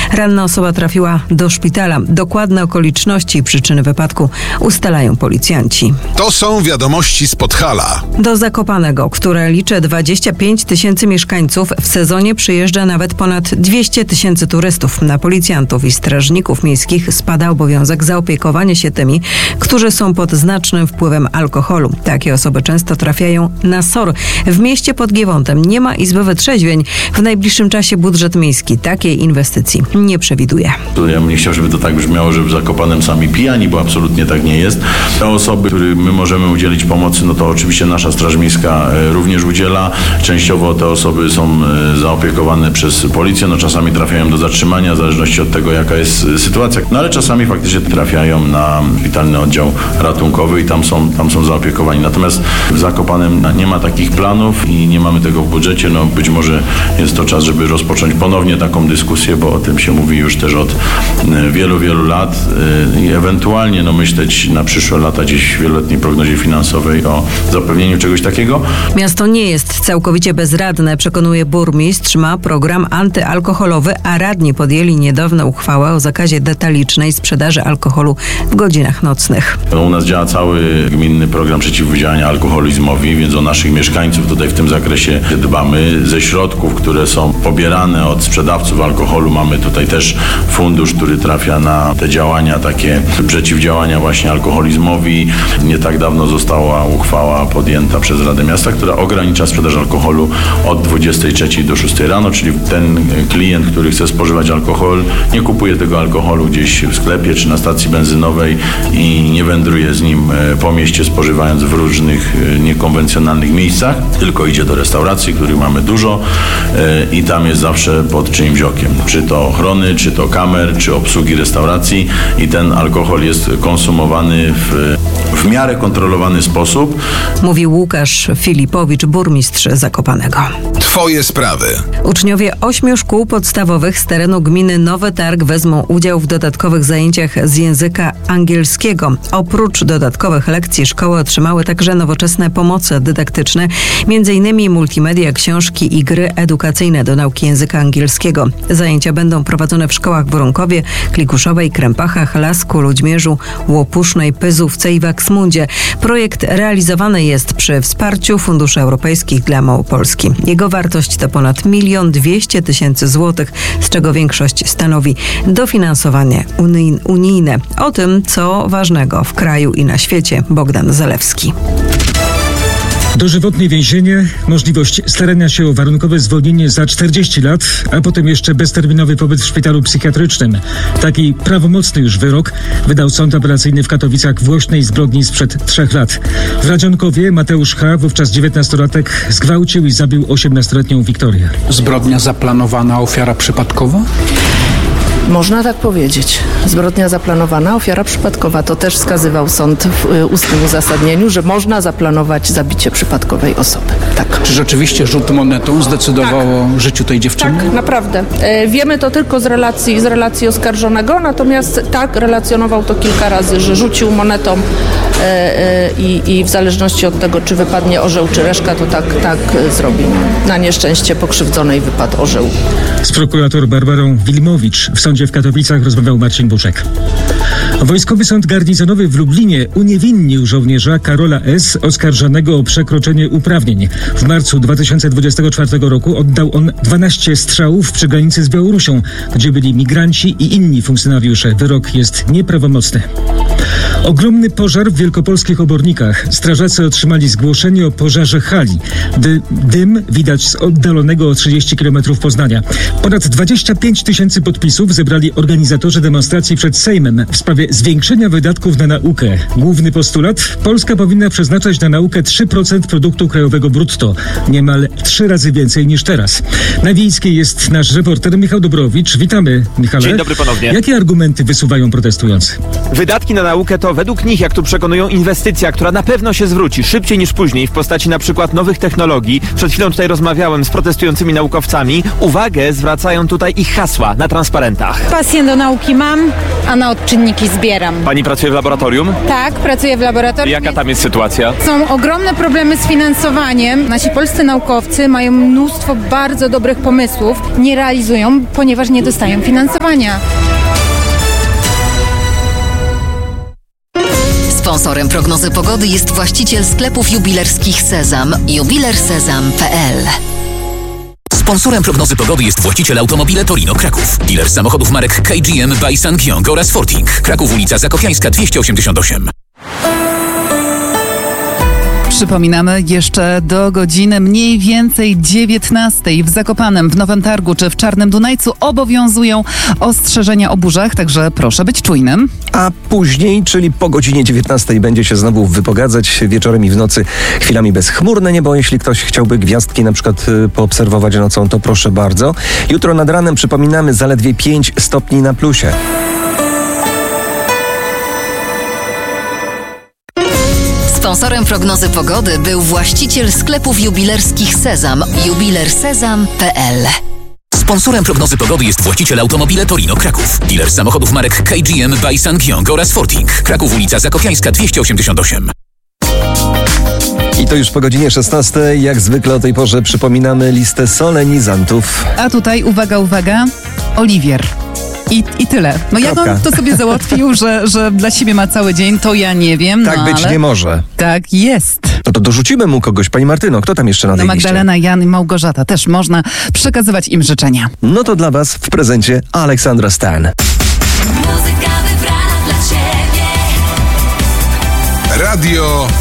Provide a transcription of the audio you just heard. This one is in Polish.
Ranna osoba trafiła do szpitala. Dokładne okoliczności i przyczyny wypadku ustalają policjanci. To są wiadomości z Podhala. Do Zakopanego, które liczy 25 000 mieszkańców, w sezonie przyjeżdża nawet ponad 200 000 turystów. Na policjantów i strażników miejskich spada obowiązek zaopiekowania się tymi, którzy są pod znacznym wpływem alkoholu. Takie osoby często trafiają na SOR. W mieście pod Giewątem nie ma izby wytrzeźwień. W najbliższym czasie budżet miejski takiej inwestycji nie przewiduje. Ja bym nie chciał, żeby to tak brzmiało, że w Zakopanem sami pijani, bo absolutnie tak nie jest. Te osoby, którym my możemy udzielić pomocy, no to oczywiście nasza Straż Miejska również udziela. Częściowo te osoby są zaopiekowane przez policję, no czasami trafiają do zatrzymania, w zależności od tego, jaka jest sytuacja. No ale czasami faktycznie trafiają na szpitalny oddział ratunkowy i tam są zaopiekowani. Natomiast w Zakopanem nie ma takich planów i nie mamy tego w budżecie. No być może jest to czas, żeby rozpocząć ponownie taką dyskusję, bo o tym się mówi już też od wielu lat i ewentualnie myśleć na przyszłe lata gdzieś w wieloletniej prognozie finansowej o zapewnieniu czegoś takiego. Miasto nie jest całkowicie bezradne, przekonuje burmistrz. Ma program antyalkoholowy, a radni podjęli niedawno uchwałę o zakazie detalicznej sprzedaży alkoholu w godzinach nocnych. U nas działa cały gminny program przeciwdziałania alkoholizmowi, więc o naszych mieszkańców tutaj w tym zakresie dbamy. Ze środków, które są pobierane od sprzedawców alkoholu, mamy tutaj też fundusz, który trafia na te działania takie przeciwdziałania właśnie alkoholizmowi. Nie tak dawno została uchwała podjęta przez Radę Miasta, która ogranicza sprzedaż alkoholu od 23 do 6 rano, czyli ten klient, który chce spożywać alkohol, nie kupuje tego alkoholu gdzieś w sklepie czy na stacji benzynowej i nie wędruje z nim po mieście, spożywając w różnych niekonwencjonalnych miejscach, tylko idzie do restauracji, których mamy dużo i tam jest zawsze pod czyimś okiem. Czy to ochrony, czy to kamer, czy obsługi restauracji i ten alkohol jest konsumowany w miarę kontrolowany sposób. Mówił Łukasz Filipowicz, burmistrz Zakopanego. Twoje sprawy. Uczniowie 8 szkół podstawowych z terenu gminy Nowy Targ wezmą udział w dodatkowych zajęciach z języka angielskiego. Oprócz dodatkowych lekcji szkoły otrzymały także nowoczesne pomoce dydaktyczne, m.in. multimedia, książki i gry edukacyjne do nauki języka angielskiego. Zajęcia będą prowadzone w szkołach w Woronkowie, Klikuszowej, Krępachach, Lasku, Ludźmierzu, Łopusznej, Pyzówce i Waksmundzie. Projekt realizowany jest przy wsparciu funduszy europejskich dla Małopolski. Jego wartość to ponad 1 200 000 złotych, z czego większość stanowi dofinansowanie unijne. O tym, co ważnego w kraju i na świecie, Bogdan Zalewski. Dożywotnie więzienie, możliwość starania się o warunkowe zwolnienie za 40 lat, a potem jeszcze bezterminowy pobyt w szpitalu psychiatrycznym. Taki prawomocny już wyrok wydał sąd apelacyjny w Katowicach w głośnej zbrodni sprzed 3 lat. W Radzionkowie Mateusz H., wówczas 19-latek, zgwałcił i zabił 18-letnią Wiktorię. Zbrodnia zaplanowana, ofiara przypadkowa? Można tak powiedzieć. Zbrodnia zaplanowana, ofiara przypadkowa. To też wskazywał sąd w ustnym uzasadnieniu, że można zaplanować zabicie przypadkowej osoby. Tak. Czy rzeczywiście rzut monetą zdecydował o życiu tej dziewczyny? Tak, naprawdę. Wiemy to tylko z relacji oskarżonego, natomiast tak, relacjonował to kilka razy, że rzucił monetą i w zależności od tego, czy wypadnie orzeł, czy reszka, to tak zrobił. Na nieszczęście pokrzywdzonej wypadł orzeł. Z prokurator Barbarą Wilmowicz w sądzie w Katowicach rozmawiał Marcin Buczek. Wojskowy Sąd Garnizonowy w Lublinie uniewinnił żołnierza Karola S., oskarżonego o przekroczenie uprawnień. W marcu 2024 roku oddał on 12 strzałów przy granicy z Białorusią, gdzie byli migranci i inni funkcjonariusze. Wyrok jest nieprawomocny. Ogromny pożar w wielkopolskich Obornikach. Strażacy otrzymali zgłoszenie o pożarze hali. Dym widać z oddalonego o 30 km Poznania. Ponad 25 000 podpisów zebrali organizatorzy demonstracji przed Sejmem w sprawie zwiększenia wydatków na naukę. Główny postulat: Polska powinna przeznaczać na naukę 3% produktu krajowego brutto. Niemal 3 razy więcej niż teraz. Na Wiejskiej jest nasz reporter Michał Dobrowicz. Witamy, Michale. Dzień dobry ponownie. Jakie argumenty wysuwają protestujący? Wydatki na naukę to to według nich, jak tu przekonują, inwestycja, która na pewno się zwróci szybciej niż później w postaci na przykład nowych technologii. Przed chwilą tutaj rozmawiałem z protestującymi naukowcami. Uwagę zwracają tutaj ich hasła na transparentach. Pasję do nauki mam, a na odczynniki zbieram. Pani pracuje w laboratorium? Tak, pracuję w laboratorium. Jaka tam jest sytuacja? Są ogromne problemy z finansowaniem. Nasi polscy naukowcy mają mnóstwo bardzo dobrych pomysłów. Nie realizują, ponieważ nie dostają finansowania. Sponsorem prognozy pogody jest właściciel sklepów jubilerskich Sezam, jubilersezam.pl. Sponsorem prognozy pogody jest właściciel Automobile Torino Kraków. Dealer samochodów marek KGM by Sangyong oraz Forting. Kraków, ulica Zakopiańska 288. Przypominamy, jeszcze do godziny mniej więcej 19 w Zakopanem, w Nowym Targu czy w Czarnym Dunajcu obowiązują ostrzeżenia o burzach, także proszę być czujnym. A później, czyli po godzinie 19 będzie się znowu wypogadzać wieczorem i w nocy chwilami bezchmurne niebo. Jeśli ktoś chciałby gwiazdki na przykład poobserwować nocą, to proszę bardzo. Jutro nad ranem, przypominamy, zaledwie 5 stopni na plusie. Sponsorem prognozy pogody był właściciel sklepów jubilerskich Sezam, jubilersezam.pl. Sponsorem prognozy pogody jest właściciel Automobile Torino Kraków. Dealer samochodów marek KGM by Sangyong oraz Forting. Kraków, ulica Zakopiańska 288. I to już po godzinie 16. Jak zwykle o tej porze przypominamy listę solenizantów. A tutaj, uwaga, Oliwier. I tyle. No jak on to sobie załatwił, że dla siebie ma cały dzień, to ja nie wiem. Tak być nie może. Tak jest. No to dorzucimy mu kogoś. Pani Martyno, kto tam jeszcze na tej liście? Magdalena, Jan i Małgorzata. Też można przekazywać im życzenia. No to dla was w prezencie Aleksandra Stan. Radio